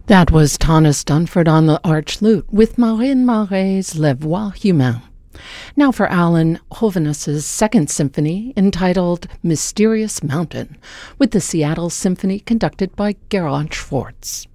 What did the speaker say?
That was Thomas Dunford on the arch lute with Marin Marais' Les Voix Humaines. Now for Alan Hovhaness's Second Symphony, entitled Mysterious Mountain, with the Seattle Symphony conducted by Gerhard Schwartz.